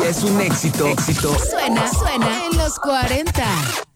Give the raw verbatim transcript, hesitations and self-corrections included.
es un éxito, éxito, Suena, suena en los cuarenta.